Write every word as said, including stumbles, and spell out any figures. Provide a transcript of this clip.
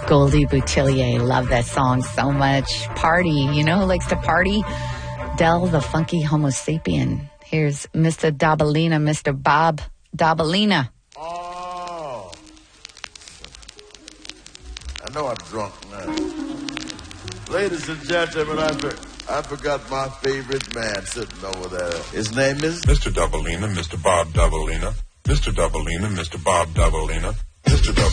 Goldie Boutillier. Love that song so much. Party. You know who likes to party? Del, the funky Homo sapien. Here's Mister Dabalina, Mister Bob Dabalina. Oh. I know I'm drunk now. Ladies and gentlemen, I, for, I forgot my favorite man sitting over there. His name is Mister Dabalina, Mister Bob Dabalina. Mister Dabalina, Mister Bob Dabalina. Mister Dabalina.